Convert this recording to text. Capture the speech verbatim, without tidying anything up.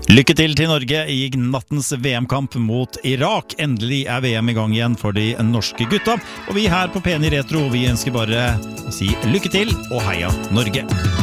Lykke til til Norge i nattens V M-kamp mot Irak. Endelig er V M i gang igjen for de norske gutta. Og vi her på P N I Retro, vi ønsker bare å si lykke til og heia Norge.